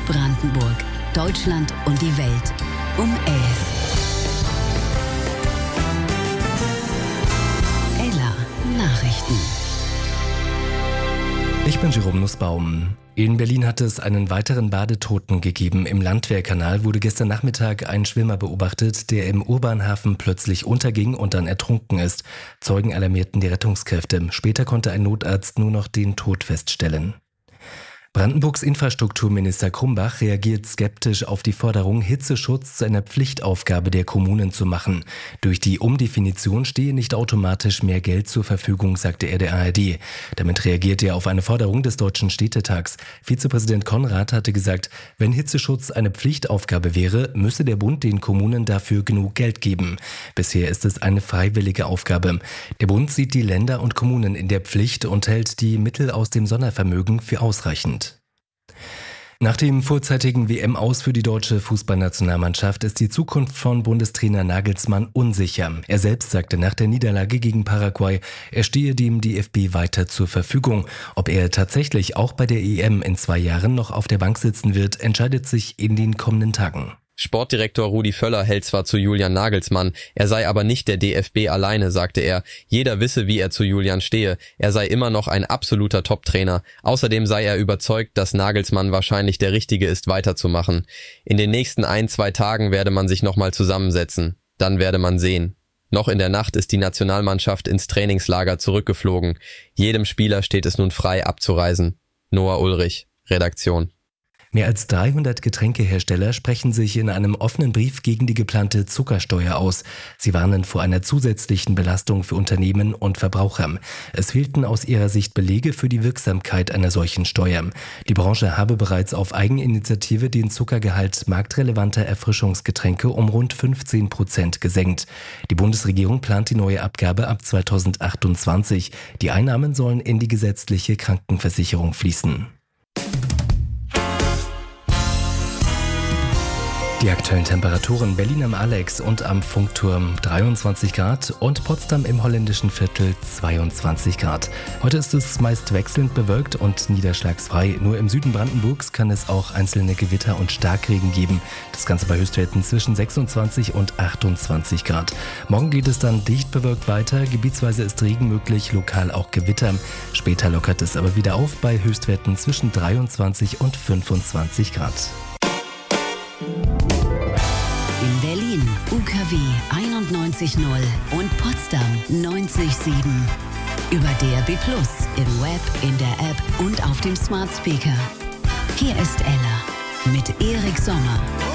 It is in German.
Brandenburg, Deutschland und die Welt um 11. Ella Nachrichten. Ich bin Jerome Nussbaum. In Berlin hat es einen weiteren Badetoten gegeben. Im Landwehrkanal wurde gestern Nachmittag ein Schwimmer beobachtet, der im Urbanhafen plötzlich unterging und dann ertrunken ist. Zeugen alarmierten die Rettungskräfte. Später konnte ein Notarzt nur noch den Tod feststellen. Brandenburgs Infrastrukturminister Krumbach reagiert skeptisch auf die Forderung, Hitzeschutz zu einer Pflichtaufgabe der Kommunen zu machen. Durch die Umdefinition stehe nicht automatisch mehr Geld zur Verfügung, sagte er der ARD. Damit reagiert er auf eine Forderung des Deutschen Städtetags. Vizepräsident Konrad hatte gesagt, wenn Hitzeschutz eine Pflichtaufgabe wäre, müsse der Bund den Kommunen dafür genug Geld geben. Bisher ist es eine freiwillige Aufgabe. Der Bund sieht die Länder und Kommunen in der Pflicht und hält die Mittel aus dem Sondervermögen für ausreichend. Nach dem vorzeitigen WM-Aus für die deutsche Fußballnationalmannschaft ist die Zukunft von Bundestrainer Nagelsmann unsicher. Er selbst sagte nach der Niederlage gegen Paraguay, er stehe dem DFB weiter zur Verfügung. Ob er tatsächlich auch bei der EM in 2 Jahren noch auf der Bank sitzen wird, entscheidet sich in den kommenden Tagen. Sportdirektor Rudi Völler hält zwar zu Julian Nagelsmann, er sei aber nicht der DFB alleine, sagte er. Jeder wisse, wie er zu Julian stehe. Er sei immer noch ein absoluter Top-Trainer. Außerdem sei er überzeugt, dass Nagelsmann wahrscheinlich der Richtige ist, weiterzumachen. In den nächsten 1-2 Tagen werde man sich nochmal zusammensetzen. Dann werde man sehen. Noch in der Nacht ist die Nationalmannschaft ins Trainingslager zurückgeflogen. Jedem Spieler steht es nun frei, abzureisen. Noah Ulrich, Redaktion. Mehr als 300 Getränkehersteller sprechen sich in einem offenen Brief gegen die geplante Zuckersteuer aus. Sie warnen vor einer zusätzlichen Belastung für Unternehmen und Verbraucher. Es fehlten aus ihrer Sicht Belege für die Wirksamkeit einer solchen Steuer. Die Branche habe bereits auf Eigeninitiative den Zuckergehalt marktrelevanter Erfrischungsgetränke um rund 15% gesenkt. Die Bundesregierung plant die neue Abgabe ab 2028. Die Einnahmen sollen in die gesetzliche Krankenversicherung fließen. Die aktuellen Temperaturen: Berlin am Alex und am Funkturm 23 Grad und Potsdam im holländischen Viertel 22 Grad. Heute ist es meist wechselnd bewölkt und niederschlagsfrei. Nur im Süden Brandenburgs kann es auch einzelne Gewitter und Starkregen geben. Das Ganze bei Höchstwerten zwischen 26 und 28 Grad. Morgen geht es dann dicht bewölkt weiter. Gebietsweise ist Regen möglich, lokal auch Gewitter. Später lockert es aber wieder auf bei Höchstwerten zwischen 23 und 25 Grad. In Berlin UKW 91.0 und Potsdam 90.7. Über DAB+, im Web, in der App und auf dem Smart Speaker. Hier ist Ella mit Erik Sommer.